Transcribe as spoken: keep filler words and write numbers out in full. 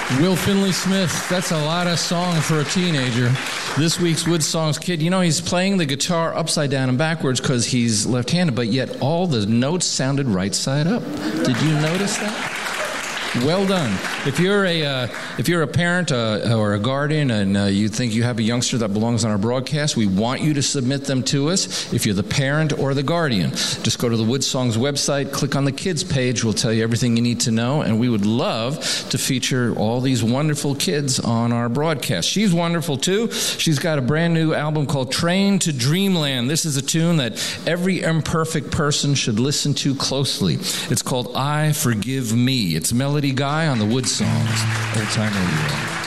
Will Finley Smith, that's a lot of song for a teenager. This week's Wood Songs kid, you know, he's playing the guitar upside down and backwards because he's left-handed, but yet all the notes sounded right side up. Did you notice that? Well done. If you're a uh, if you're a parent uh, or a guardian and uh, you think you have a youngster that belongs on our broadcast, we want you to submit them to us. If you're the parent or the guardian, just go to the Wood Songs website, click on the kids page. We'll tell you everything you need to know, and we would love to feature all these wonderful kids on our broadcast. She's wonderful too. She's got a brand new album called Train to Dreamland. This is a tune that every imperfect person should listen to closely. It's called I Forgive Me. It's Melody Guy on the Wood Songs Old Time Radio.